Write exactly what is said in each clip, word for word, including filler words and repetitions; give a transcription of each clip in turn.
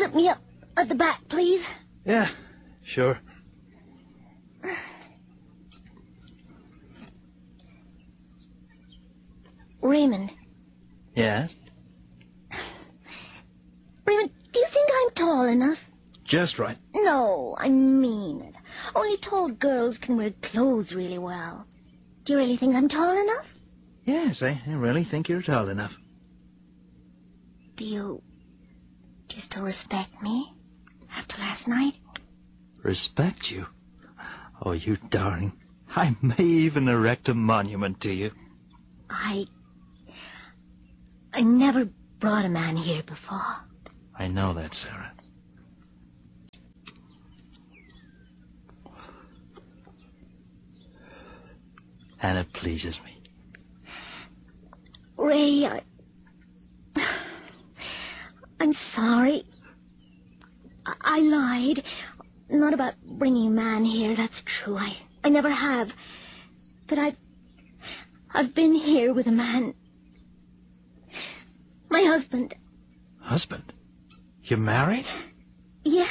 let me up at the back, please? Yeah, sure. Raymond. Yes? Raymond, do you think I'm tall enough? Just right. No, I mean it. Only tall girls can wear clothes really well. Do you really think I'm tall enough? Yes, I, I really think you're tall enough. Do you... do you still respect me? After last night? Respect you? Oh, you darling. I may even erect a monument to you. I... I never brought a man here before. I know that, Sarah. And it pleases me. Ray, I... I'm sorry. I, I lied. Not about bringing a man here, that's true. I, I never have. But I've... I've been here with a man. My husband. Husband? You're married? Yeah.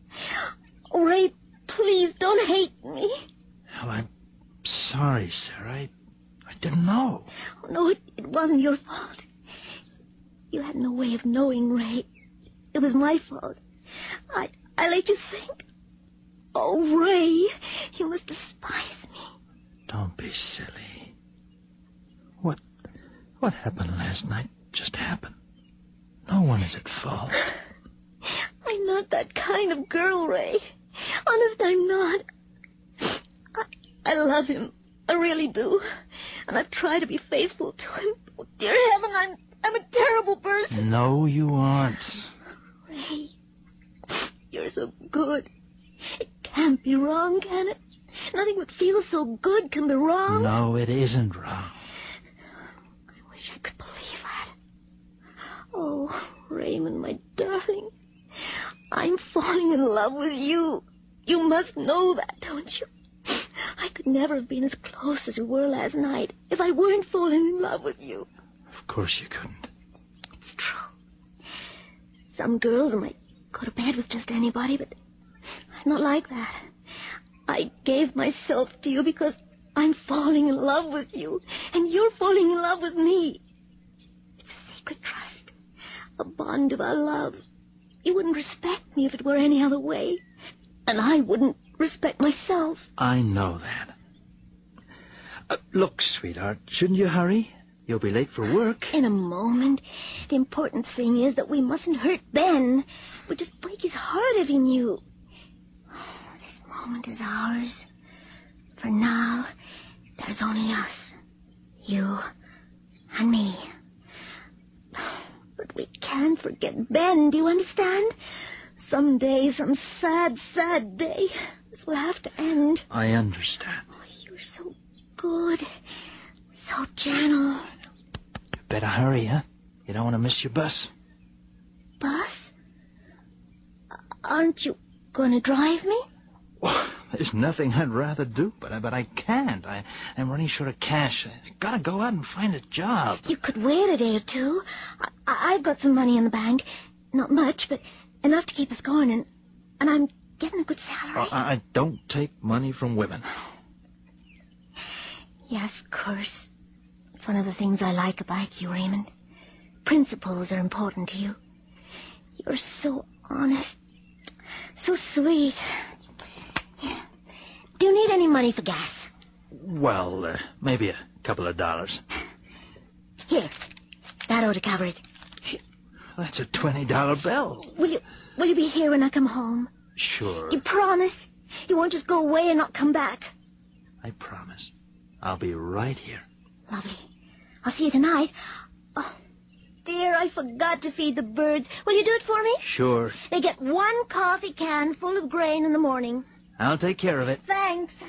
Ray, please don't hate me. Well, I'm sorry, Sarah. I, I didn't know. Oh, no, it, it wasn't your fault. You had no way of knowing, Ray. It was my fault. I, I let you think. Oh, Ray, you must despise me. Don't be silly. What, what happened last night just happened. No one is at fault. I'm not that kind of girl, Ray. Honest, I'm not. I, I love him. I really do. And I try to be faithful to him. Oh, dear heaven, I'm, I'm a terrible person. No, you aren't. Ray, you're so good. It can't be wrong, can it? Nothing that feels so good can be wrong. No, it isn't wrong. I wish I could believe that. Oh, Raymond, my darling. I'm falling in love with you. You must know that, don't you? I could never have been as close as we were last night if I weren't falling in love with you. Of course you couldn't. It's true. Some girls might go to bed with just anybody, but I'm not like that. I gave myself to you because I'm falling in love with you, and you're falling in love with me. It's a sacred trust, a bond of our love. You wouldn't respect me if it were any other way, and I wouldn't respect myself. I know that. Uh, look, sweetheart, shouldn't you hurry? You'll be late for work. In a moment. The important thing is that we mustn't hurt Ben. We'd just break his heart if he knew. Oh, this moment is ours. For now, there's only us. You and me. But we can't forget Ben, do you understand? Someday, some sad, sad day, this will have to end. I understand. Oh, you're so good. So gentle. You better hurry, huh? You don't want to miss your bus. Bus? Aren't you going to drive me? Well, there's nothing I'd rather do, but I, but I can't. I, I'm running short of cash. I gotta go out and find a job. You could wait a day or two. I, I've got some money in the bank. Not much, but enough to keep us going, and, and I'm getting a good salary. Oh, I, I don't take money from women. Yes, of course. It's one of the things I like about you, Raymond. Principles are important to you. You're so honest. So sweet. Yeah. Do you need any money for gas? Well, uh, maybe a couple of dollars. Here. That ought to cover it. That's a twenty dollar bill. Will you, will you be here when I come home? Sure. You promise? You won't just go away and not come back? I promise. I'll be right here. Lovely. I'll see you tonight. Oh, dear, I forgot to feed the birds. Will you do it for me? Sure. They get one coffee can full of grain in the morning. I'll take care of it. Thanks.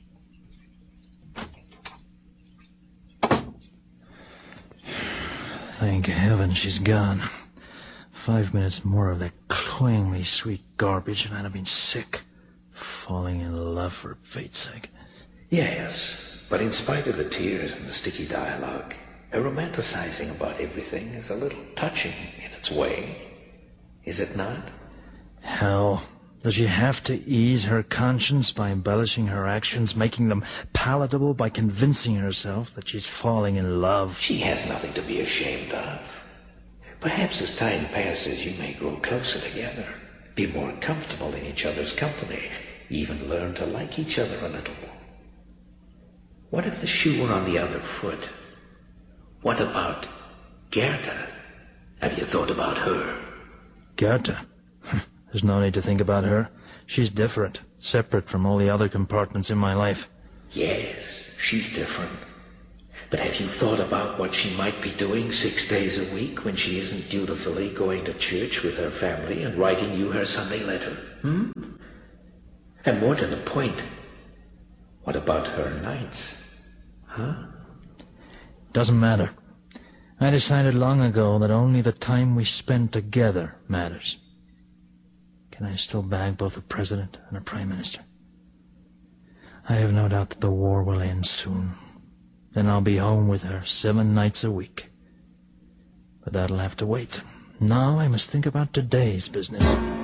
Thank heaven she's gone. Five minutes more of that cloyingly sweet garbage and I'd have been sick. Falling in love for fate's sake. Yes, but in spite of the tears and the sticky dialogue, her romanticizing about everything is a little touching in its way. Is it not? Hell, does she have to ease her conscience by embellishing her actions, making them palatable by convincing herself that she's falling in love? She has nothing to be ashamed of. Perhaps as time passes, you may grow closer together, be more comfortable in each other's company, even learn to like each other a little. What if the shoe were on the other foot? What about Gerda? Have you thought about her? Gerda? There's no need to think about her. She's different, separate from all the other compartments in my life. Yes, she's different. But have you thought about what she might be doing six days a week when she isn't dutifully going to church with her family and writing you her Sunday letter? Hmm? And more to the point, what about her nights? Huh? Doesn't matter. I decided long ago that only the time we spend together matters. Can I still bag both a president and a prime minister? I have no doubt that the war will end soon. Then I'll be home with her seven nights a week. But that'll have to wait. Now I must think about today's business.